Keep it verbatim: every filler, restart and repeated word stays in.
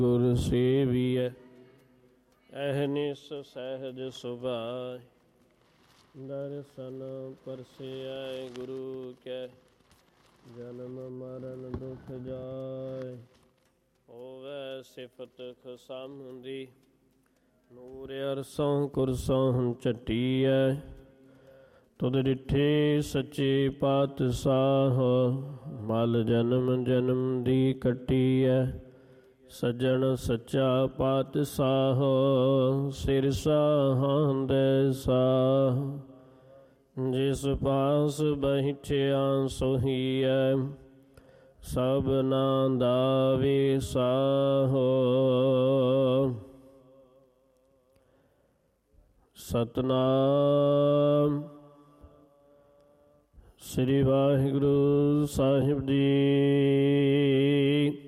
ਗੁਰ ਸੇਵੀਐ ਅਹਨਿਸ ਸਹਿਜ ਸੁਭਾਇ। ਦਰਸ਼ਨ ਪਰਸੈ ਗੁਰੂ ਕੈ ਜਨਮ ਮਰਨ ਦੁਖ ਜਾਇ। ਹੋਵੈ ਸਿਫਤ ਖਸਮੁੰਦੀ ਨੂਰ ਅਰਸੋਂ ਕੁਰਸੋਂ ਚੱਟੀਐ। ਤੁਧ ਡਿਠੇ ਸੱਚੇ ਪਾਤਸ਼ਾਹ ਮਲ ਜਨਮ ਜਨਮ ਦੀ ਕੱਟੀਐ। ਸੱਜਣ ਸੱਚਾ ਪਾਤਸ਼ਾਹ ਸਿਰ ਸਾਹਾਂਦੈ ਸਾਹ। ਜਿਸ ਪਾਸ ਬੈਠਿਆ ਸੋਹੀਐ ਸਭਨਾਂ ਦਾ ਵਿਸਾਹੋ। ਸਤਿਨਾਮ ਸ੍ਰੀ ਵਾਹਿਗੁਰੂ ਸਾਹਿਬ ਜੀ।